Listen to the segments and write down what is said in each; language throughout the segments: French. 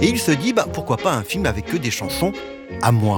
Et il se dit, pourquoi pas un film avec que des chansons à moi.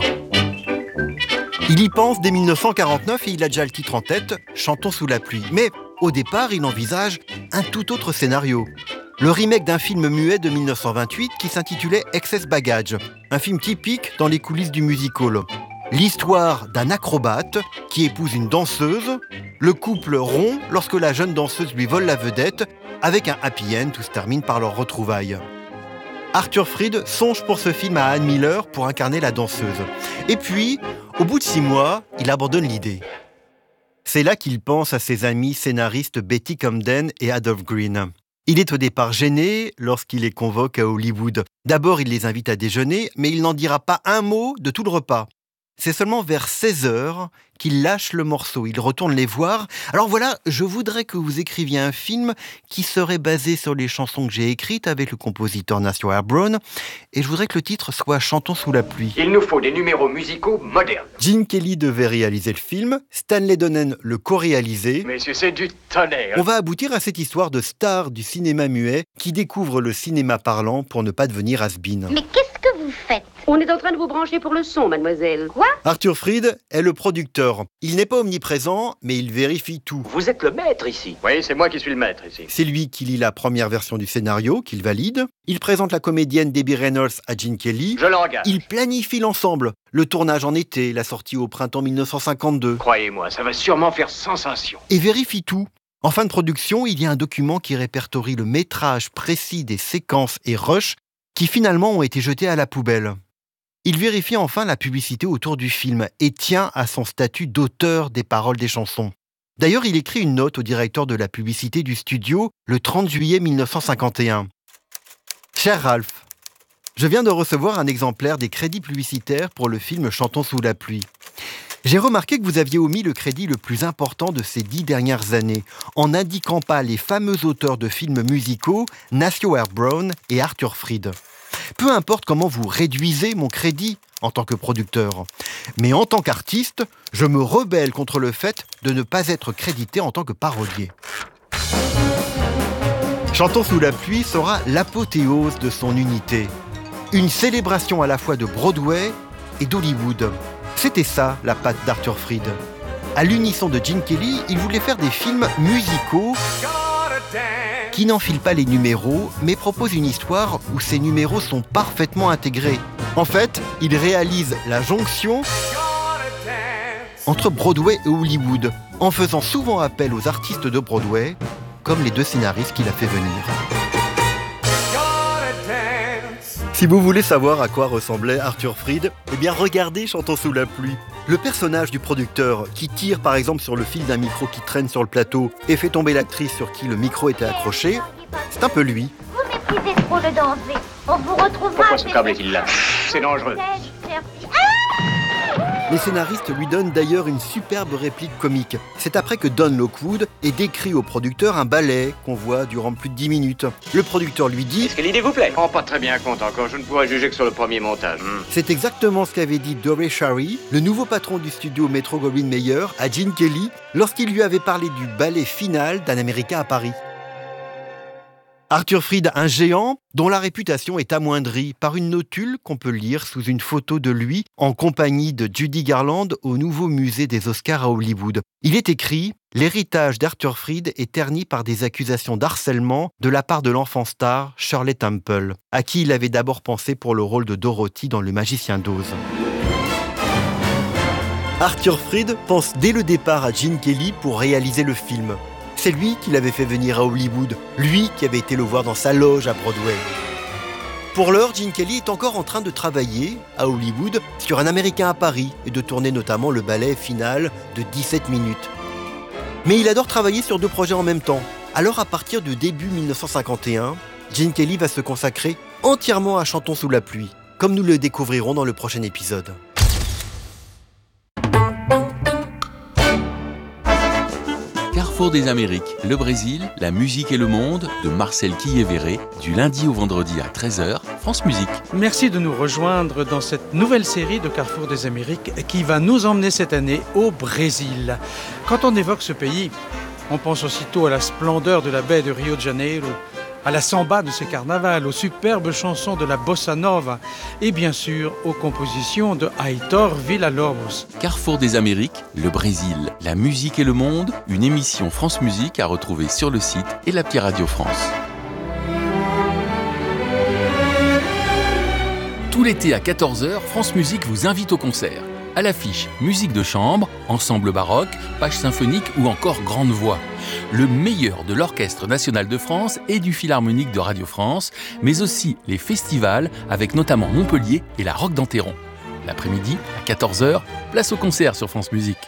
Il y pense dès 1949 et il a déjà le titre en tête, Chantons sous la pluie. Mais au départ, il envisage un tout autre scénario. Le remake d'un film muet de 1928 qui s'intitulait Excess Baggage, un film typique dans les coulisses du music-hall. L'histoire d'un acrobate qui épouse une danseuse, le couple rompt lorsque la jeune danseuse lui vole la vedette, avec un happy end, tout se termine par leur retrouvaille. Arthur Freed songe pour ce film à Ann Miller pour incarner la danseuse. Et puis, au bout de 6 mois, il abandonne l'idée. C'est là qu'il pense à ses amis scénaristes Betty Comden et Adolph Green. Il est au départ gêné lorsqu'il les convoque à Hollywood. D'abord, il les invite à déjeuner, mais il n'en dira pas un mot de tout le repas. C'est seulement vers 16h qu'il lâche le morceau. Il retourne les voir. Alors voilà, je voudrais que vous écriviez un film qui serait basé sur les chansons que j'ai écrites avec le compositeur Nathaniel Brown. Et je voudrais que le titre soit Chantons sous la pluie. Il nous faut des numéros musicaux modernes. Gene Kelly devait réaliser le film. Stanley Donen le co-réalisait. Messieurs, c'est du tonnerre. On va aboutir à cette histoire de star du cinéma muet qui découvre le cinéma parlant pour ne pas devenir has-been. Mais qu'est-ce que vous faites? On est en train de vous brancher pour le son, mademoiselle. Quoi? Arthur Freed est le producteur. Il n'est pas omniprésent, mais il vérifie tout. Vous êtes le maître ici. Oui, c'est moi qui suis le maître ici. C'est lui qui lit la première version du scénario, qu'il valide. Il présente la comédienne Debbie Reynolds à Gene Kelly. Je l'engage. Il planifie l'ensemble. Le tournage en été, la sortie au printemps 1952. Croyez-moi, ça va sûrement faire sensation. Et vérifie tout. En fin de production, il y a un document qui répertorie le métrage précis des séquences et rushs qui finalement ont été jetés à la poubelle. Il vérifie enfin la publicité autour du film et tient à son statut d'auteur des paroles des chansons. D'ailleurs, il écrit une note au directeur de la publicité du studio le 30 juillet 1951. « Cher Ralph, je viens de recevoir un exemplaire des crédits publicitaires pour le film Chantons sous la pluie. J'ai remarqué que vous aviez omis le crédit le plus important de ces 10 dernières années, en n'indiquant pas les fameux auteurs de films musicaux Nathaniel Brown et Arthur Freed. Peu importe comment vous réduisez mon crédit en tant que producteur, mais en tant qu'artiste, je me rebelle contre le fait de ne pas être crédité en tant que parolier. » Chantons sous la pluie sera l'apothéose de son unité. Une célébration à la fois de Broadway et d'Hollywood. C'était ça, la patte d'Arthur Freed. À l'unisson de Gene Kelly, il voulait faire des films musicaux qui n'enfilent pas les numéros, mais proposent une histoire où ces numéros sont parfaitement intégrés. En fait, il réalise la jonction entre Broadway et Hollywood, en faisant souvent appel aux artistes de Broadway, comme les 2 scénaristes qu'il a fait venir. Si vous voulez savoir à quoi ressemblait Arthur Freed, eh bien regardez Chantons sous la pluie. Le personnage du producteur, qui tire par exemple sur le fil d'un micro qui traîne sur le plateau et fait tomber l'actrice sur qui le micro était accroché, c'est un peu lui. Vous méprisez trop le danger. On vous retrouvera... Pourquoi ce câble est-il là? C'est dangereux. Les scénaristes lui donnent d'ailleurs une superbe réplique comique. C'est après que Don Lockwood ait décrit au producteur un ballet qu'on voit durant plus de 10 minutes. Le producteur lui dit « Est-ce que l'idée vous plaît? Je ne rends pas très bien compte encore, je ne pourrais juger que sur le premier montage. C'est exactement ce qu'avait dit Doré Shary, le nouveau patron du studio Metro-Goldwyn-Mayer, à Gene Kelly, lorsqu'il lui avait parlé du ballet final d'Un Américain à Paris. Arthur Freed, un géant dont la réputation est amoindrie par une notule qu'on peut lire sous une photo de lui en compagnie de Judy Garland au nouveau musée des Oscars à Hollywood. Il est écrit « L'héritage d'Arthur Freed est terni par des accusations d'harcèlement de la part de l'enfant star Shirley Temple, à qui il avait d'abord pensé pour le rôle de Dorothy dans Le Magicien d'Oz. » Arthur Freed pense dès le départ à Gene Kelly pour réaliser le film. C'est lui qui l'avait fait venir à Hollywood, lui qui avait été le voir dans sa loge à Broadway. Pour l'heure, Gene Kelly est encore en train de travailler à Hollywood sur Un Américain à Paris et de tourner notamment le ballet final de 17 minutes. Mais il adore travailler sur 2 projets en même temps. Alors à partir de début 1951, Gene Kelly va se consacrer entièrement à Chantons sous la pluie, comme nous le découvrirons dans le prochain épisode. Carrefour des Amériques, le Brésil, la musique et le monde, de Marcel Quillévéré, du lundi au vendredi à 13h, France Musique. Merci de nous rejoindre dans cette nouvelle série de Carrefour des Amériques qui va nous emmener cette année au Brésil. Quand on évoque ce pays, on pense aussitôt à la splendeur de la baie de Rio de Janeiro, à la samba de ces carnavals, aux superbes chansons de la bossa nova et bien sûr aux compositions de Aitor Villa-Lobos. Carrefour des Amériques, le Brésil, la musique et le monde, une émission France Musique à retrouver sur le site et l'appli Radio France. Tout l'été à 14h, France Musique vous invite au concert. À l'affiche, musique de chambre, ensemble baroque, page symphonique ou encore grande voix. Le meilleur de l'Orchestre national de France et du Philharmonique de Radio France, mais aussi les festivals avec notamment Montpellier et la Roque d'Enterron. L'après-midi, à 14h, place au concert sur France Musique.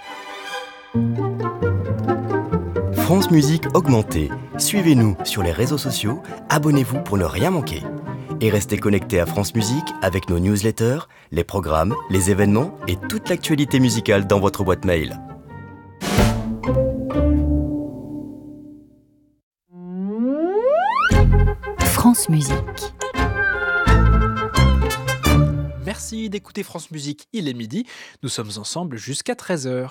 France Musique augmentée. Suivez-nous sur les réseaux sociaux, abonnez-vous pour ne rien manquer. Et restez connectés à France Musique avec nos newsletters, les programmes, les événements et toute l'actualité musicale dans votre boîte mail. France Musique. Merci d'écouter France Musique, il est midi. Nous sommes ensemble jusqu'à 13h.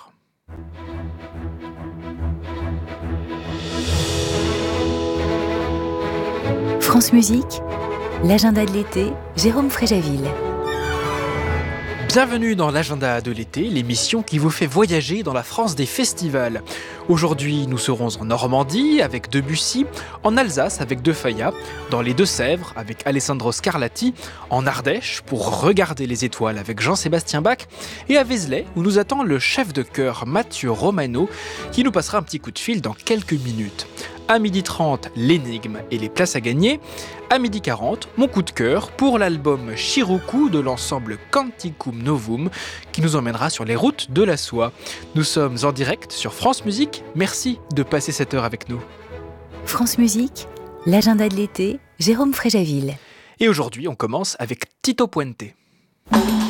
France Musique, l'agenda de l'été, Jérôme Fréjaville. Bienvenue dans l'agenda de l'été, l'émission qui vous fait voyager dans la France des festivals. Aujourd'hui, nous serons en Normandie avec Debussy, en Alsace avec De Falla, dans les Deux-Sèvres avec Alessandro Scarlatti, en Ardèche pour regarder les étoiles avec Jean-Sébastien Bach et à Vézelay où nous attend le chef de chœur Mathieu Romano qui nous passera un petit coup de fil dans quelques minutes. À 12h30, l'énigme et les places à gagner. À 12h40, mon coup de cœur pour l'album Chiruku de l'ensemble Canticum Novum qui nous emmènera sur les routes de la soie. Nous sommes en direct sur France Musique. Merci de passer cette heure avec nous. France Musique, l'agenda de l'été, Jérôme Fréjaville. Et aujourd'hui, on commence avec Tito Puente.